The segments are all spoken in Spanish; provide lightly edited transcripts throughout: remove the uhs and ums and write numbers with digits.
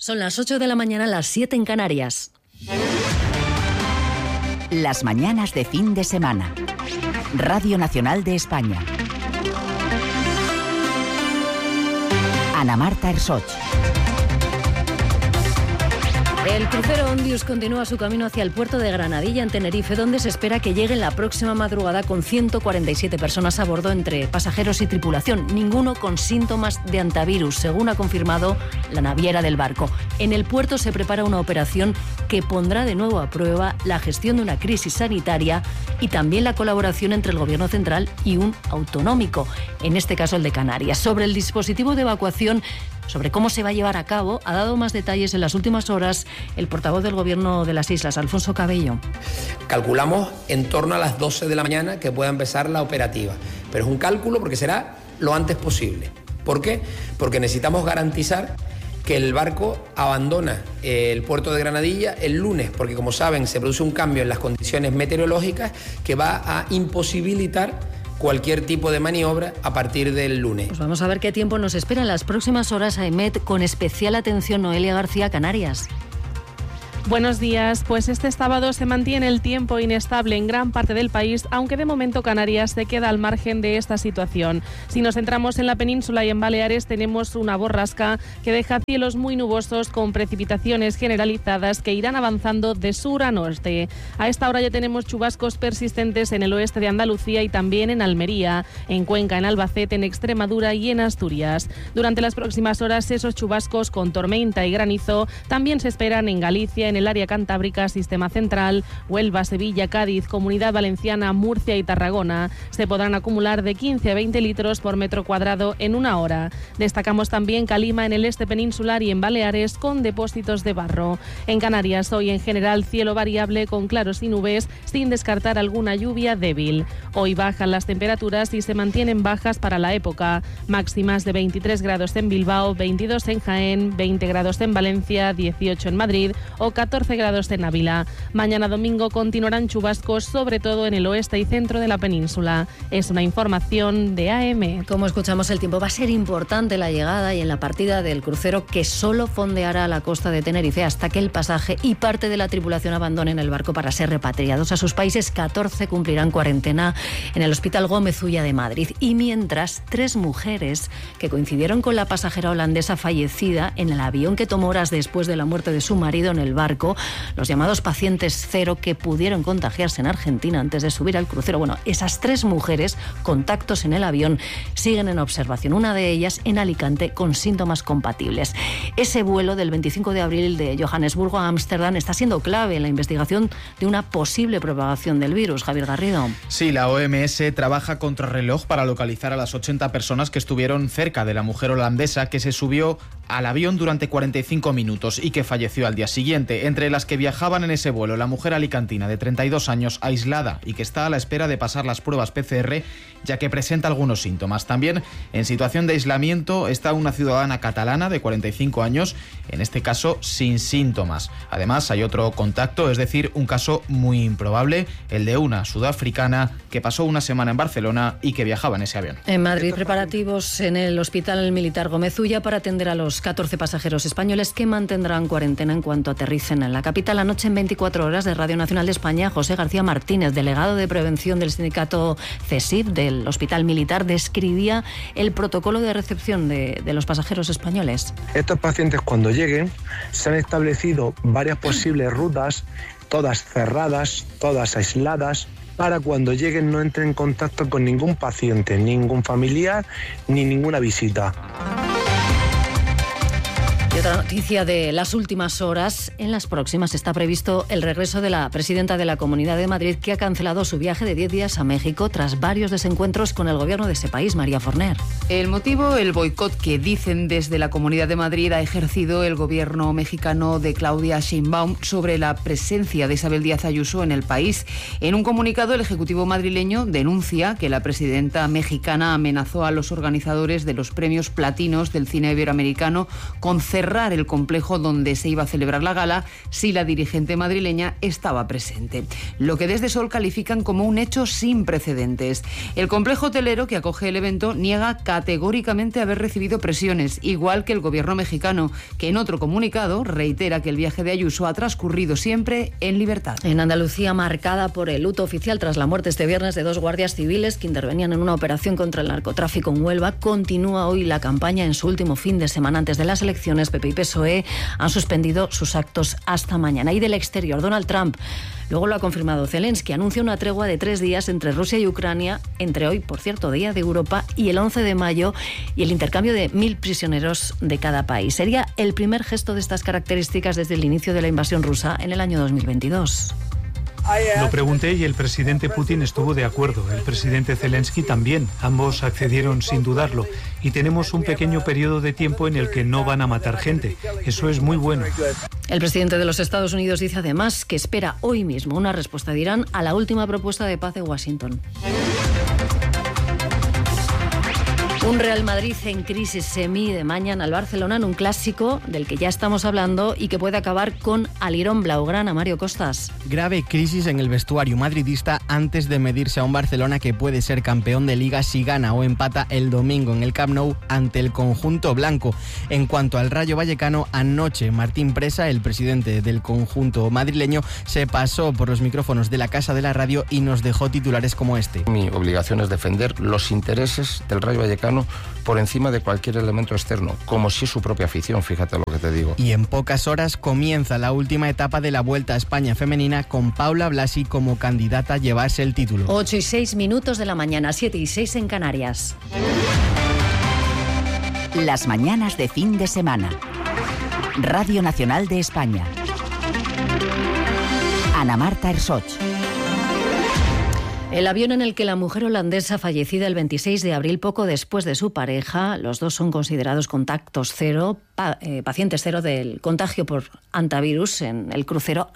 Son las 8 de la mañana, las 7 en Canarias. Las mañanas de fin de semana. Radio Nacional de España. Ana Marta Ersoch. El crucero Ondius continúa su camino hacia el puerto de Granadilla, en Tenerife, donde se espera que llegue la próxima madrugada con 147 personas a bordo, entre pasajeros y tripulación, ninguno con síntomas de antivirus, según ha confirmado la naviera del barco. En el puerto se prepara una operación que pondrá de nuevo a prueba la gestión de una crisis sanitaria y también la colaboración entre el Gobierno central y un autonómico, en este caso el de Canarias. Sobre el dispositivo de evacuación, sobre cómo se va a llevar a cabo, ha dado más detalles en las últimas horas el portavoz del Gobierno de las Islas, Alfonso Cabello. Calculamos en torno a las 12 de la mañana que pueda empezar la operativa, pero es un cálculo porque será lo antes posible. ¿Por qué? Porque necesitamos garantizar que el barco abandona el puerto de Granadilla el lunes, porque como saben se produce un cambio en las condiciones meteorológicas que va a imposibilitar cualquier tipo de maniobra a partir del lunes. Pues vamos a ver qué tiempo nos espera en las próximas horas a EMET, con especial atención Noelia García, Canarias. Buenos días. Pues este sábado se mantiene el tiempo inestable en gran parte del país, aunque de momento Canarias se queda al margen de esta situación. Si nos centramos en la península y en Baleares, tenemos una borrasca que deja cielos muy nubosos con precipitaciones generalizadas que irán avanzando de sur a norte. A esta hora ya tenemos chubascos persistentes en el oeste de Andalucía y también en Almería, en Cuenca, en Albacete, en Extremadura y en Asturias. Durante las próximas horas, esos chubascos con tormenta y granizo también se esperan en Galicia, en el área cantábrica, Sistema Central, Huelva, Sevilla, Cádiz, Comunidad Valenciana, Murcia y Tarragona. Se podrán acumular de 15 a 20 litros por metro cuadrado en una hora. Destacamos también Calima en el este peninsular y en Baleares con depósitos de barro. En Canarias hoy en general cielo variable con claros y nubes, sin descartar alguna lluvia débil. Hoy bajan las temperaturas y se mantienen bajas para la época. Máximas de 23 grados en Bilbao, 22 en Jaén, 20 grados en Valencia, 18 en Madrid o 14 grados en Ávila. Mañana domingo continuarán chubascos, sobre todo en el oeste y centro de la península. Es una información de AM. Como escuchamos, el tiempo va a ser importante en la llegada y en la partida del crucero, que solo fondeará a la costa de Tenerife hasta que el pasaje y parte de la tripulación abandonen el barco para ser repatriados a sus países. 14 cumplirán cuarentena en el Hospital Gómez Ulla de Madrid. Y mientras, 3 mujeres que coincidieron con la pasajera holandesa fallecida en el avión que tomó horas después de la muerte de su marido en el barco, los llamados pacientes cero, que pudieron contagiarse en Argentina antes de subir al crucero. Bueno, esas 3 mujeres, contactos en el avión, siguen en observación. Una de ellas en Alicante con síntomas compatibles. Ese vuelo del 25 de abril de Johannesburgo a Ámsterdam está siendo clave en la investigación de una posible propagación del virus. Javier Garrido. Sí, la OMS trabaja contrarreloj para localizar a las 80 personas que estuvieron cerca de la mujer holandesa que se subió al avión durante 45 minutos y que falleció al día siguiente. Entre las que viajaban en ese vuelo, la mujer alicantina de 32 años, aislada y que está a la espera de pasar las pruebas PCR, ya que presenta algunos síntomas. También en situación de aislamiento está una ciudadana catalana de 45 años, en este caso sin síntomas. Además, hay otro contacto, es decir, un caso muy improbable, el de una sudafricana que pasó una semana en Barcelona y que viajaba en ese avión. En Madrid, preparativos en el Hospital Militar Gómez Ulla para atender a los 14 pasajeros españoles que mantendrán cuarentena en cuanto aterricen en la capital. Anoche, en 24 horas de Radio Nacional de España, José García Martínez, delegado de prevención del sindicato CESIF del Hospital Militar, describía el protocolo de recepción de los pasajeros españoles. Estos pacientes, cuando lleguen, se han establecido varias posibles rutas, todas cerradas, todas aisladas, para cuando lleguen no entren en contacto con ningún paciente, ningún familiar ni ninguna visita. Y otra noticia de las últimas horas: en las próximas está previsto el regreso de la presidenta de la Comunidad de Madrid, que ha cancelado su viaje de 10 días a México tras varios desencuentros con el gobierno de ese país. María Forner. El motivo, el boicot que dicen desde la Comunidad de Madrid ha ejercido el gobierno mexicano de Claudia Sheinbaum sobre la presencia de Isabel Díaz Ayuso en el país. En un comunicado, el Ejecutivo madrileño denuncia que la presidenta mexicana amenazó a los organizadores de los premios platinos del cine iberoamericano con cerrar cerrar el complejo donde se iba a celebrar la gala si la dirigente madrileña estaba presente. Lo que desde Sol califican como un hecho sin precedentes. El complejo hotelero que acoge el evento niega categóricamente haber recibido presiones, igual que el gobierno mexicano, que en otro comunicado reitera que el viaje de Ayuso ha transcurrido siempre en libertad. En Andalucía, marcada por el luto oficial tras la muerte este viernes de 2 guardias civiles que intervenían en una operación contra el narcotráfico en Huelva, continúa hoy la campaña en su último fin de semana antes de las elecciones. PP y PSOE han suspendido sus actos hasta mañana. Y del exterior, Donald Trump, luego lo ha confirmado Zelensky, anuncia una tregua de 3 días entre Rusia y Ucrania, entre hoy, por cierto, Día de Europa, y el 11 de mayo, y el intercambio de 1.000 prisioneros de cada país. Sería el primer gesto de estas características desde el inicio de la invasión rusa en el año 2022. Lo pregunté y el presidente Putin estuvo de acuerdo, el presidente Zelensky también, ambos accedieron sin dudarlo, y tenemos un pequeño periodo de tiempo en el que no van a matar gente, eso es muy bueno. El presidente de los Estados Unidos dice además que espera hoy mismo una respuesta de Irán a la última propuesta de paz de Washington. Un Real Madrid en crisis se mide mañana al Barcelona en un clásico del que ya estamos hablando y que puede acabar con alirón blaugrana. Mario Costas. Grave crisis en el vestuario madridista antes de medirse a un Barcelona que puede ser campeón de Liga si gana o empata el domingo en el Camp Nou ante el conjunto blanco. En cuanto al Rayo Vallecano, anoche Martín Presa, el presidente del conjunto madrileño, se pasó por los micrófonos de la Casa de la Radio y nos dejó titulares como este. Mi obligación es defender los intereses del Rayo Vallecano por encima de cualquier elemento externo, como si es su propia afición, fíjate lo que te digo. Y en pocas horas comienza la última etapa de la Vuelta a España femenina con Paula Blasi como candidata a llevarse el título. 8:06 de la mañana, 7:06 en Canarias. Las mañanas de fin de semana. Radio Nacional de España. Ana Marta Ersoch. El avión en el que la mujer holandesa fallecida el 26 de abril, poco después de su pareja, los dos son considerados contactos cero, pacientes cero del contagio por hantavirus en el crucero,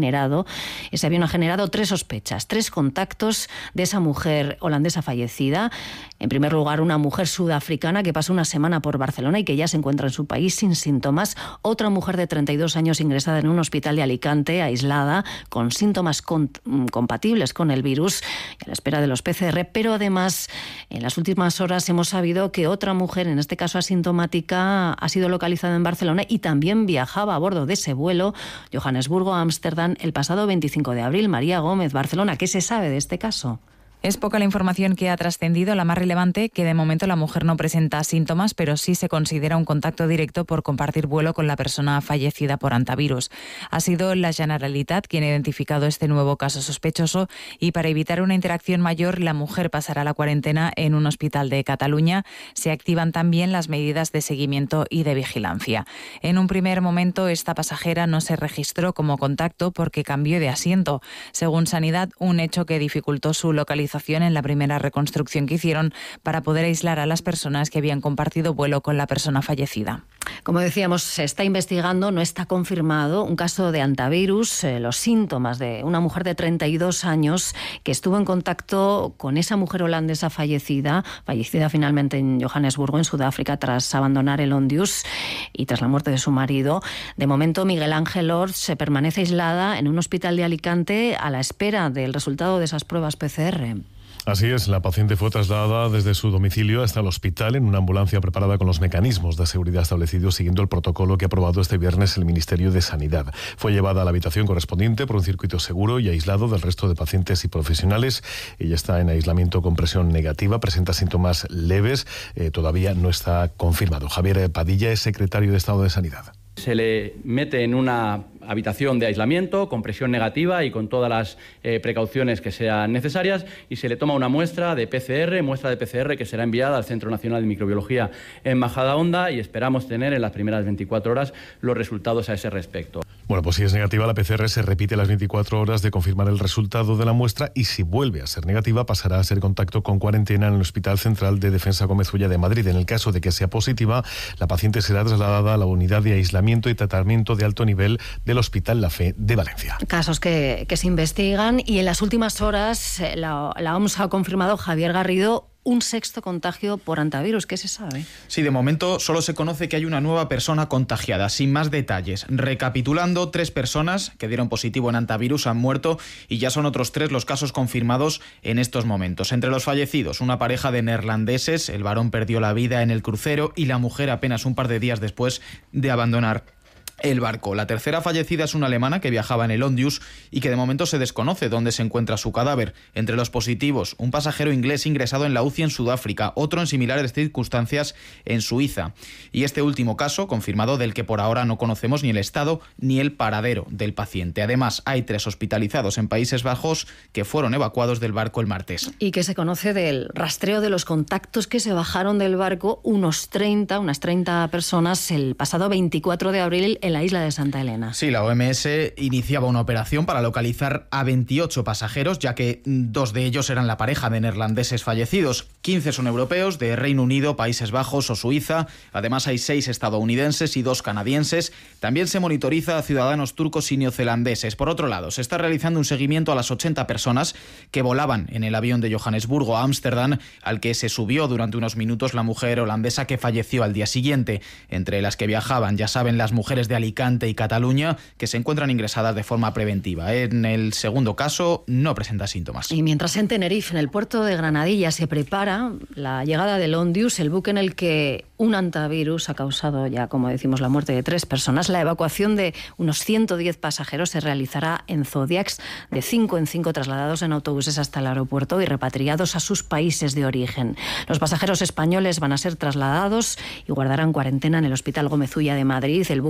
ese avión ha generado 3 sospechas, 3 contactos de esa mujer holandesa fallecida. En primer lugar, una mujer sudafricana que pasó una semana por Barcelona y que ya se encuentra en su país sin síntomas. Otra mujer de 32 años ingresada en un hospital de Alicante, aislada, con síntomas compatibles con el virus y a la espera de los PCR. Pero además, en las últimas horas hemos sabido que otra mujer, en este caso asintomática, ha sido localizada en Barcelona y también viajaba a bordo de ese vuelo Johannesburgo a Ámsterdam el pasado 25 de abril. María Gómez, Barcelona, ¿qué se sabe de este caso? Es poca la información que ha trascendido, la más relevante, que de momento la mujer no presenta síntomas, pero sí se considera un contacto directo por compartir vuelo con la persona fallecida por hantavirus. Ha sido la Generalitat quien ha identificado este nuevo caso sospechoso y para evitar una interacción mayor, la mujer pasará la cuarentena en un hospital de Cataluña. Se activan también las medidas de seguimiento y de vigilancia. En un primer momento, esta pasajera no se registró como contacto porque cambió de asiento. Según Sanidad, un hecho que dificultó su localización en la primera reconstrucción que hicieron para poder aislar a las personas que habían compartido vuelo con la persona fallecida. Como decíamos, se está investigando, no está confirmado, un caso de hantavirus, los síntomas de una mujer de 32 años que estuvo en contacto con esa mujer holandesa fallecida finalmente en Johannesburgo, en Sudáfrica, tras abandonar el Ondius y tras la muerte de su marido. De momento, Miguel Ángel Orts se permanece aislada en un hospital de Alicante a la espera del resultado de esas pruebas PCR. Así es, la paciente fue trasladada desde su domicilio hasta el hospital en una ambulancia preparada con los mecanismos de seguridad establecidos siguiendo el protocolo que ha aprobado este viernes el Ministerio de Sanidad. Fue llevada a la habitación correspondiente por un circuito seguro y aislado del resto de pacientes y profesionales. Ella está en aislamiento con presión negativa, presenta síntomas leves, todavía no está confirmado. Javier Padilla es secretario de Estado de Sanidad. Se le mete en una habitación de aislamiento con presión negativa y con todas las precauciones que sean necesarias y se le toma una muestra de PCR que será enviada al Centro Nacional de Microbiología en Majadahonda y esperamos tener en las primeras 24 horas los resultados a ese respecto. Bueno, pues si es negativa, la PCR se repite a las 24 horas de confirmar el resultado de la muestra y si vuelve a ser negativa pasará a ser contacto con cuarentena en el Hospital Central de Defensa Gómez Ulla de Madrid. En el caso de que sea positiva, la paciente será trasladada a la unidad de aislamiento y tratamiento de alto nivel del Hospital La Fe de Valencia. Casos que se investigan y en las últimas horas la OMS ha confirmado, Javier Garrido, un sexto contagio por hantavirus. ¿Qué se sabe? Sí, de momento solo se conoce que hay una nueva persona contagiada, sin más detalles. Recapitulando, 3 personas que dieron positivo en hantavirus han muerto y ya son otros 3 los casos confirmados en estos momentos. Entre los fallecidos, una pareja de neerlandeses, el varón perdió la vida en el crucero y la mujer apenas un par de días después de abandonar el barco. La tercera fallecida es una alemana que viajaba en el Ondius y que de momento se desconoce dónde se encuentra su cadáver. Entre los positivos, un pasajero inglés ingresado en la UCI en Sudáfrica, otro en similares circunstancias en Suiza. Y este último caso, confirmado, del que por ahora no conocemos ni el estado ni el paradero del paciente. Además, hay 3 hospitalizados en Países Bajos que fueron evacuados del barco el martes. Y que se conoce del rastreo de los contactos que se bajaron del barco, unas 30 personas, el pasado 24 de abril en la isla de Santa Elena. Sí, la OMS iniciaba una operación para localizar a 28 pasajeros, ya que 2 de ellos eran la pareja de neerlandeses fallecidos. 15 son europeos, de Reino Unido, Países Bajos o Suiza. Además hay 6 estadounidenses y 2 canadienses. También se monitoriza a ciudadanos turcos y neozelandeses. Por otro lado, se está realizando un seguimiento a las 80 personas que volaban en el avión de Johannesburgo a Ámsterdam, al que se subió durante unos minutos la mujer holandesa que falleció al día siguiente. Entre las que viajaban, ya saben, las mujeres de Alicante y Cataluña, que se encuentran ingresadas de forma preventiva. En el segundo caso, no presenta síntomas. Y mientras en Tenerife, en el puerto de Granadilla, se prepara la llegada del Ondius, el buque en el que un hantavirus ha causado ya, como decimos, la muerte de 3 personas, la evacuación de unos 110 pasajeros se realizará en Zodiacs, de 5 en 5 trasladados en autobuses hasta el aeropuerto y repatriados a sus países de origen. Los pasajeros españoles van a ser trasladados y guardarán cuarentena en el Hospital Gómez Ulla de Madrid. El